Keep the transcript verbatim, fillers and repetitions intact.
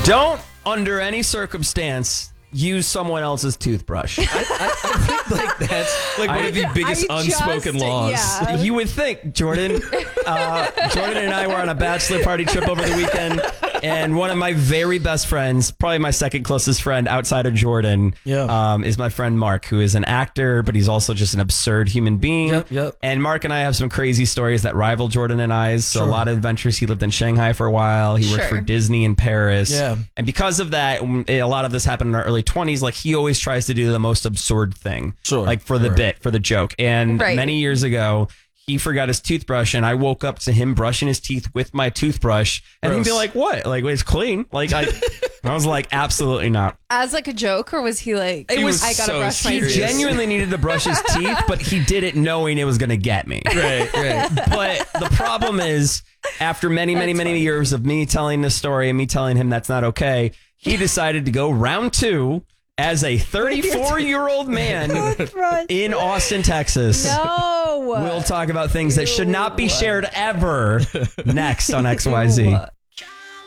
Don't, under any circumstance, use someone else's toothbrush. I, I, I think like that's like one I- of the biggest I unspoken just- laws. yeah. You would think, Jordan. Uh, Jordan and I were on a bachelor party trip over the weekend, and one of my very best friends, probably my second closest friend outside of Jordan, Yeah. um, is my friend Mark, who is an actor, but he's also just an absurd human being. Yep, yep. And Mark and I have some crazy stories that rival Jordan and I's. So Sure. a lot of adventures. He lived in Shanghai for a while. He worked Sure. for Disney in Paris. Yeah. And because of that, mm, a lot of this happened in our early twenties. Like he always tries to do the most absurd thing. Sure, Like for the sure. bit, for the joke. And Right. many years ago, he forgot his toothbrush, and I woke up to him brushing his teeth with my toothbrush, and he'd be Gross. like, "What? Like it's clean?" Like I, I was like, "Absolutely not." As like a joke, or was he like, It was I gotta so brush my He serious. teeth? genuinely needed to brush his teeth, but he did it knowing it was going to get me. Right, right. But the problem is, after many, many, That's many funny. years of me telling this story and me telling him that's not okay, he decided to go round two as a thirty-four-year-old man in Austin, Texas. No. We'll talk about things that should not be shared ever next on X Y Z.